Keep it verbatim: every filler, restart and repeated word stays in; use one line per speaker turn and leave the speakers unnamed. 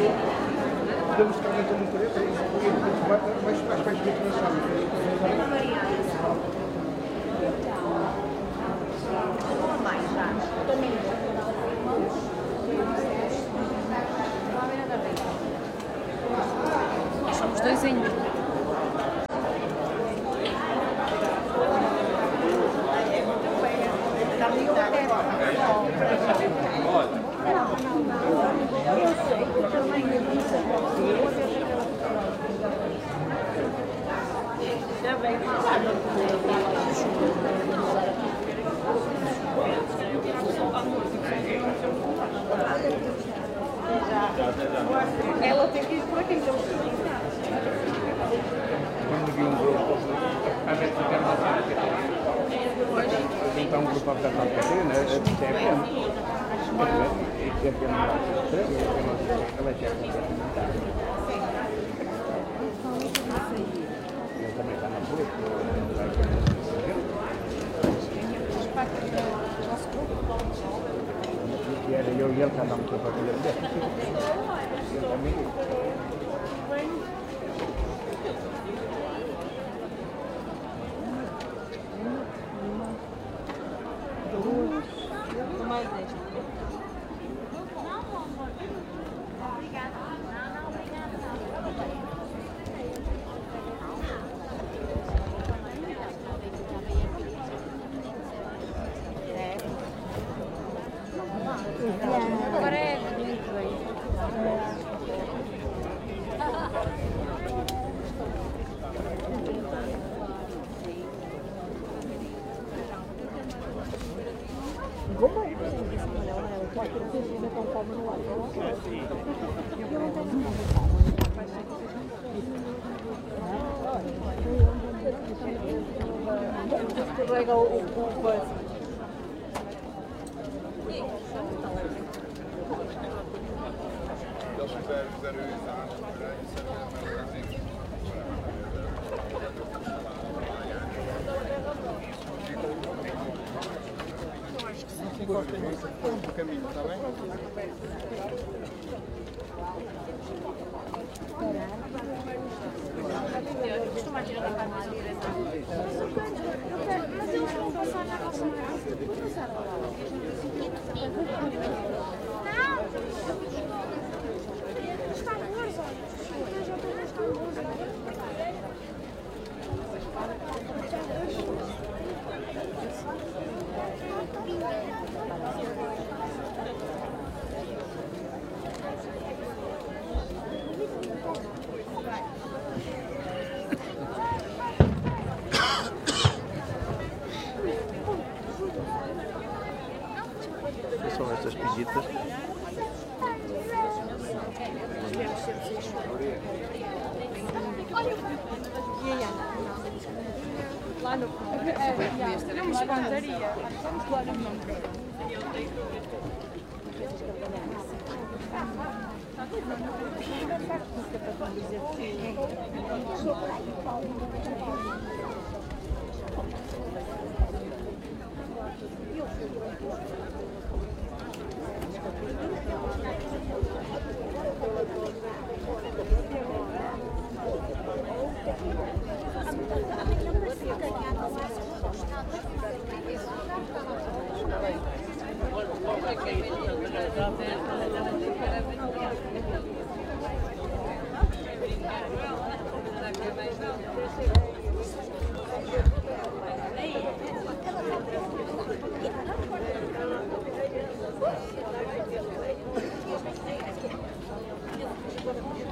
Podemos trabalhar com muito tempo, mas faz parte do
Somos dois ainda.
Ela tem que ir por aqui, então.
Quando vi um grupo, a gente tem uma juntar um grupo para dar para né? É pena. É pena. Ela já eu também está na rua, que era eu e ele cada um para fazer eu também.
Mais desta.
Agora é muito bem.
Como é que você disse, olha, ela pode ter sido tão calma no ar. Escorrega o coisa.
O caminho, está bem?
Costuma tirar da parte da direção. Mas eu vou passar na nossa casa. Vou passar lá. Não! Está morto. Está morto.
São estas pedidas.
Lá no fundo. É, não me espantaria. Vamos lá no fundo. Thank you.